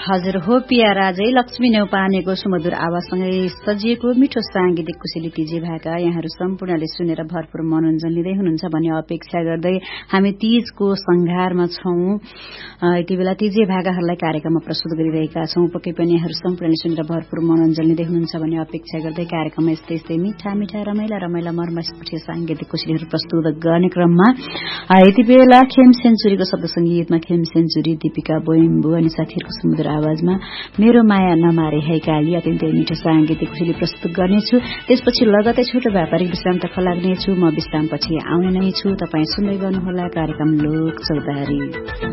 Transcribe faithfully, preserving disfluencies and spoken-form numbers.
हजुर हो पिया राजै लक्ष्मी नेउपानेको सुमधुर आवाजसँगै सजिएको मिठो सांगीतिक कुशली तिजे भाका यहाँहरू सम्पूर्णले सुनेर भरपूर मनोरञ्जन लिँदै हुनुहुन्छ भन्ने अपेक्षा गर्दै हामी तीजको संघारमा छौं। यति बेला तिजे भाकाहरूलाई कार्यक्रममा प्रस्तुत गरिरहेका छौं। पक्कै पनि यहाँहरू सम्पूर्णले सुनेर भरपूर मनोरञ्जन लिँदै हुनुहुन्छ भन्ने अपेक्षा गर्दै कार्यक्रममा यस्तै यस्तै मिठा मिठा रमाइला रमाइला मर्मस्फुटिया सांगीतिक कुशलीहरू प्रस्तुत गर्ने क्रममा यति बेला खेम सेन्चुरीको शब्द संगीतमा खेम सेन्चुरी, दीपिका बोइम्बु अनि साथीहरूको सुमधुर आवाजमा मेरो माया नमारे है काली अत्यन्तै मिठो सांगीतिक कुशली प्रस्तुत गर्नेछु। त्यसपछि लगतै छोटो व्यापारिक विश्राम तर्फ लाग्नेछु। म विश्रामपछि आउने नै छु। तपाईँ सुन्दै गर्नुहोला कार्यक्रम लोक चौतारी।